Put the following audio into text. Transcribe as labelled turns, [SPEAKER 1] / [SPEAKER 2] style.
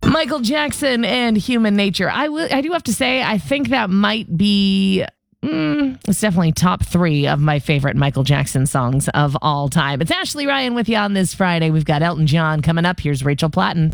[SPEAKER 1] Michael Jackson and Human Nature. I do have to say, I think that might be. It's definitely top 3 of my favorite Michael Jackson songs of all time. It's Ashley Ryan with you on this Friday. We've got Elton John coming up. Here's Rachel Platten.